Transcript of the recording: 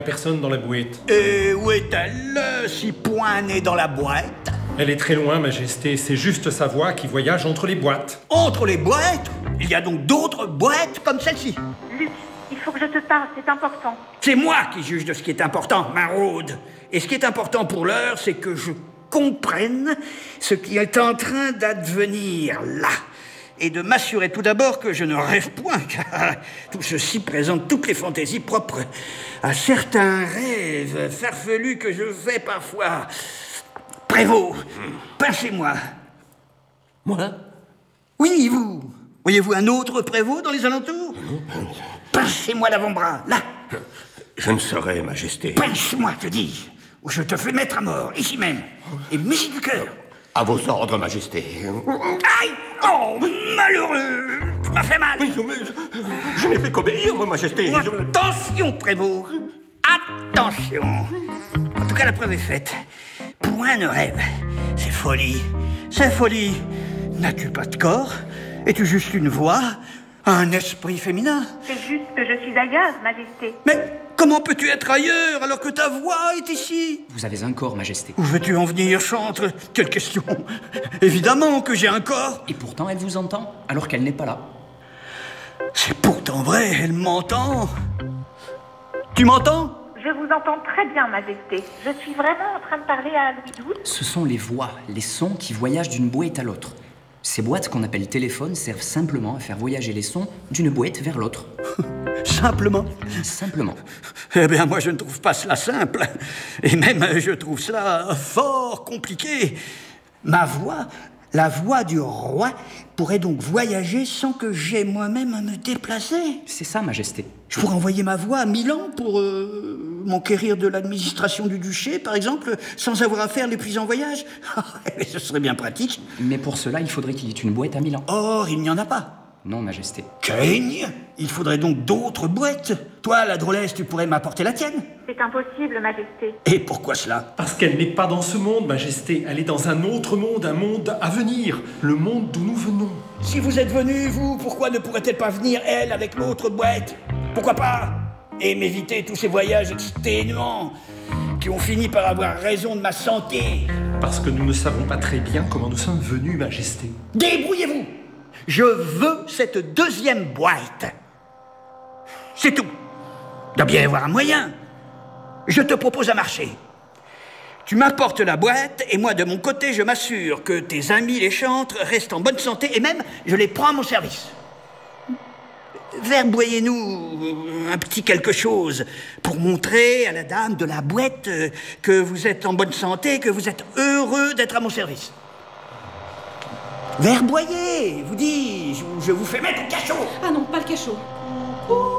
Personne dans la bouette. Et où est-elle, si point n'est dans la boîte? Elle est très loin, Majesté. C'est juste sa voix qui voyage entre les boîtes. Entre les boîtes? Il y a donc d'autres boîtes comme celle-ci? Luc, il faut que je te parle, c'est important. C'est moi qui juge de ce qui est important, maraude. Et ce qui est important pour l'heure, c'est que je comprenne ce qui est en train d'advenir là. Et de m'assurer tout d'abord que je ne rêve point, car tout ceci présente toutes les fantaisies propres à certains rêves farfelus que je fais parfois. Prévost, pincez-moi. Moi? Oui, vous. Voyez-vous un autre prévôt dans les alentours? Pincez-moi l'avant-bras, là. Je ne saurais, Majesté. Pince-moi, je dis, ou je te fais mettre à mort, ici même. Et mets du cœur. À vos ordres, Majesté. Aïe! Oh, malheureux! Tu m'as fait mal! Mais je n'ai fait qu'obéir, moi, Majesté. Attention, prévôt! Attention! En tout cas, la preuve est faite. Point ne rêve. C'est folie. C'est folie. N'as-tu pas de corps? Es-tu juste une voix? Un esprit féminin? C'est juste que je suis ailleurs, Majesté. Mais comment peux-tu être ailleurs alors que ta voix est ici? Vous avez un corps, Majesté. Où veux-tu en venir, chantre? Quelle question! Évidemment que j'ai un corps! Et pourtant, elle vous entend, alors qu'elle n'est pas là. C'est pourtant vrai, elle m'entend! Tu m'entends? Je vous entends très bien, Majesté. Je suis vraiment en train de parler à Louis XII. Ce sont les voix, les sons qui voyagent d'une boîte à l'autre. Ces boîtes qu'on appelle téléphones servent simplement à faire voyager les sons d'une boîte vers l'autre. Simplement? Simplement. Eh bien, moi, je ne trouve pas cela simple. Et même, je trouve cela fort compliqué. Ma voix, la voix du roi, pourrait donc voyager sans que j'aie moi-même à me déplacer. C'est ça, Majesté. Je pourrais envoyer ma voix à Milan pour m'enquérir de l'administration du duché, par exemple, sans avoir à faire l'épuisant voyage. Ce serait bien pratique. Mais pour cela, il faudrait qu'il y ait une boîte à Milan. Or, il n'y en a pas. Non, Majesté. Craigne! Il faudrait donc d'autres boîtes. Toi, la drôlesse, tu pourrais m'apporter la tienne. C'est impossible, Majesté. Et pourquoi cela? Parce qu'elle n'est pas dans ce monde, Majesté. Elle est dans un autre monde, un monde à venir. Le monde d'où nous venons. Si vous êtes venu, vous, pourquoi ne pourrait-elle pas venir, elle, avec l'autre boîte? Pourquoi pas? Et m'éviter tous ces voyages exténuants qui ont fini par avoir raison de ma santé. Parce que nous ne savons pas très bien comment nous sommes venus, Majesté. Débrouillez-vous! Je veux cette deuxième boîte. C'est tout. Il doit bien y avoir un moyen. Je te propose un marché. Tu m'apportes la boîte et moi, de mon côté, je m'assure que tes amis les chantres restent en bonne santé et même, je les prends à mon service. Verboyez-nous un petit quelque chose pour montrer à la dame de la boîte que vous êtes en bonne santé, que vous êtes heureux d'être à mon service. Verboyez, vous dis, je vous fais mettre au cachot. Ah non, pas le cachot.